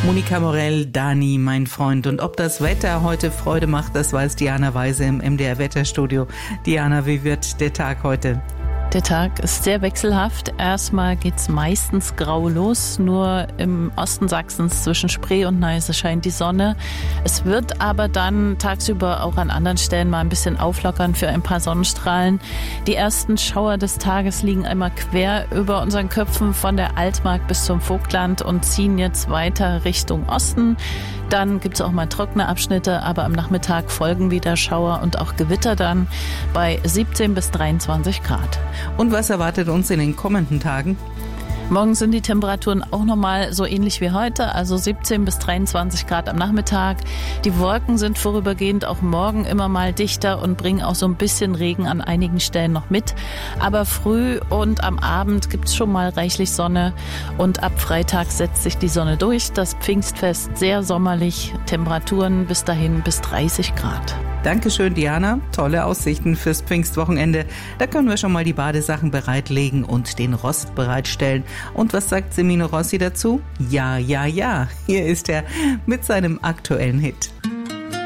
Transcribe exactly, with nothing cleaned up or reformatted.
Monika Morell, Dani, mein Freund. Und ob das Wetter heute Freude macht, das weiß Diana Weise im M D R Wetterstudio. Diana, wie wird der Tag heute? Der Tag ist sehr wechselhaft. Erstmal geht's meistens grau los. Nur im Osten Sachsens zwischen Spree und Neiße scheint die Sonne. Es wird aber dann tagsüber auch an anderen Stellen mal ein bisschen auflockern für ein paar Sonnenstrahlen. Die ersten Schauer des Tages liegen einmal quer über unseren Köpfen von der Altmark bis zum Vogtland und ziehen jetzt weiter Richtung Osten. Dann gibt's auch mal trockene Abschnitte, aber am Nachmittag folgen wieder Schauer und auch Gewitter dann bei siebzehn bis dreiundzwanzig Grad. Und was erwartet uns in den kommenden Tagen? Morgen sind die Temperaturen auch nochmal so ähnlich wie heute, also siebzehn bis dreiundzwanzig Grad am Nachmittag. Die Wolken sind vorübergehend auch morgen immer mal dichter und bringen auch so ein bisschen Regen an einigen Stellen noch mit. Aber früh und am Abend gibt's schon mal reichlich Sonne und ab Freitag setzt sich die Sonne durch. Das Pfingstfest sehr sommerlich, Temperaturen bis dahin bis dreißig Grad. Dankeschön, Diana. Tolle Aussichten fürs Pfingstwochenende. Da können wir schon mal die Badesachen bereitlegen und den Rost bereitstellen. Und was sagt Semino Rossi dazu? Ja, ja, ja. Hier ist er mit seinem aktuellen Hit.